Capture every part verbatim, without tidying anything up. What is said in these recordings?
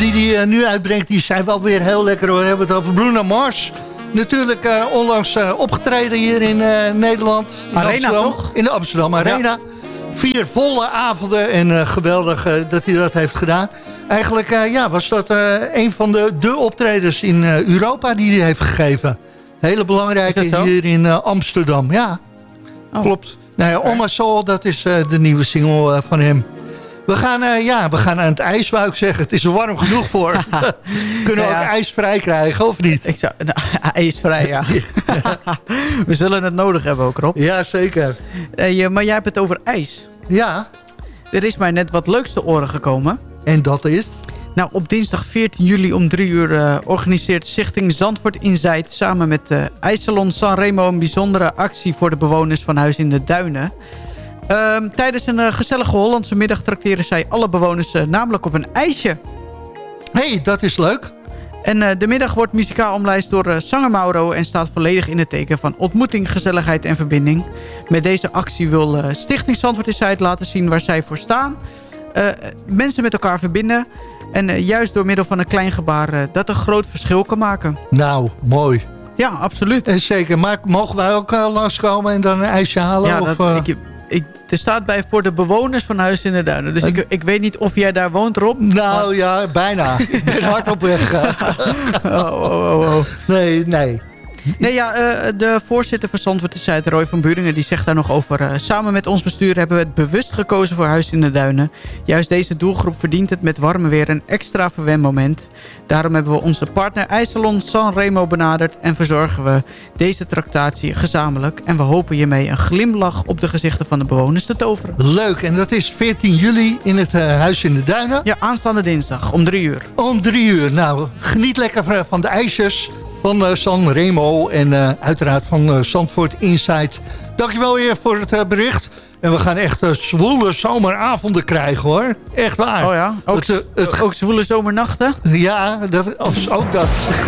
die hij nu uitbrengt, die zijn wel weer heel lekker hoor. We hebben het over Bruno Mars. Natuurlijk uh, onlangs uh, opgetreden hier in uh, Nederland. In Arena Amsterdam, toch? In de Amsterdam Arena. Ja. Vier volle avonden en uh, geweldig uh, dat hij dat heeft gedaan. Eigenlijk uh, ja, was dat uh, een van de, de optredens in uh, Europa die hij heeft gegeven. Hele belangrijke hier in uh, Amsterdam, ja. Oh. Klopt. Nou ja, On My Soul, dat is uh, de nieuwe single uh, van hem. We gaan, uh, ja, we gaan aan het ijs, wou ik zeggen. Het is er warm genoeg voor. Kunnen we ja, ja. ook ijsvrij krijgen, of niet? Ik zou, nou, ijsvrij, ja. We zullen het nodig hebben ook, Rob. Ja, zeker. Uh, maar jij hebt het over ijs. Ja. Er is mij net wat leuks te oren gekomen. En dat is? Nou, op dinsdag veertien juli om drie uur uh, organiseert Stichting Zandvoort Insight samen met uh, IJssalon Sanremo een bijzondere actie voor de bewoners van Huis in de Duinen. Um, tijdens een uh, gezellige Hollandse middag trakteren zij alle bewoners uh, namelijk op een ijsje. Hé, hey, dat is leuk. En uh, de middag wordt muzikaal omlijst door uh, zanger Mauro en staat volledig in het teken van ontmoeting, gezelligheid en verbinding. Met deze actie wil uh, Stichting Zandvoort Insight laten zien waar zij voor staan. Uh, mensen met elkaar verbinden. En uh, juist door middel van een klein gebaar uh, dat een groot verschil kan maken. Nou, mooi. Ja, absoluut. En zeker. Maar mogen wij ook uh, langskomen en dan een ijsje halen? Ja, of, dat, uh... ik, ik, er staat bij voor de bewoners van Huis in de Duinen. Dus ik, ik weet niet of jij daar woont, Rob. Nou maar... ja, bijna. Ik ben hard op weg. oh, oh, oh, oh. Nee, nee. Nee, ja, uh, de voorzitter van Zandvoort Insight, Roy van Buringen, die zegt daar nog over. Uh, samen met ons bestuur hebben we het bewust gekozen voor Huis in de Duinen. Juist deze doelgroep verdient het met warme weer een extra verwenmoment. Daarom hebben we onze partner IJssalon Sanremo benaderd en verzorgen we deze tractatie gezamenlijk. En we hopen hiermee een glimlach op de gezichten van de bewoners te toveren. Leuk, en dat is veertien juli in het uh, Huis in de Duinen? Ja, aanstaande dinsdag om drie uur. Om drie uur. Nou, geniet lekker van de ijsjes. Van uh, Sanremo en uh, uiteraard van uh, Zandvoort Insight. Dankjewel weer voor het uh, bericht. En we gaan echt uh, zwoele zomeravonden krijgen hoor. Echt waar. Oh ja, ook, het, uh, het... ook zwoele zomernachten? Ja, dat, of, ook dat.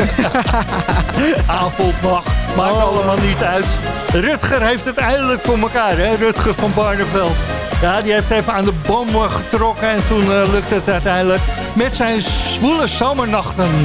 Avondnacht, maakt oh. allemaal niet uit. Rutger heeft het eindelijk voor elkaar, hè? Rutger van Barneveld. Ja, die heeft even aan de boom getrokken en toen uh, lukte het uiteindelijk met zijn zwoele zomernachten.